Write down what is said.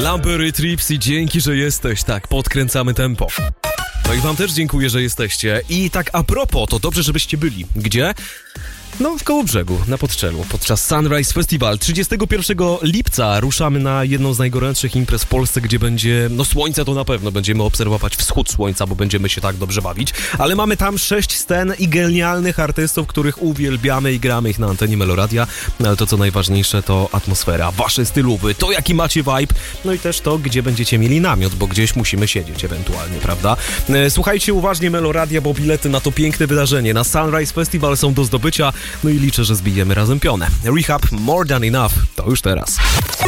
Lambery Tripsy, dzięki, że jesteś. Tak, podkręcamy tempo. No i wam też dziękuję, że jesteście. I tak a propos, to dobrze, żebyście byli. Gdzie? No, w Kołobrzegu, na Podczelu, podczas Sunrise Festival. 31 lipca ruszamy na jedną z najgorętszych imprez w Polsce, gdzie będzie, no słońce to na pewno, będziemy obserwować wschód słońca, bo będziemy się tak dobrze bawić. Ale mamy tam 6 scen i genialnych artystów, których uwielbiamy i gramy ich na antenie Meloradia. Ale to co najważniejsze to atmosfera, wasze stylowy, to jaki macie vibe, no i też to, gdzie będziecie mieli namiot, bo gdzieś musimy siedzieć ewentualnie, prawda? Słuchajcie uważnie Meloradia, bo bilety na to piękne wydarzenie na Sunrise Festival są do zdobycia. No i liczę, że zbijemy razem pionę. Rehab More Than Enough to już teraz.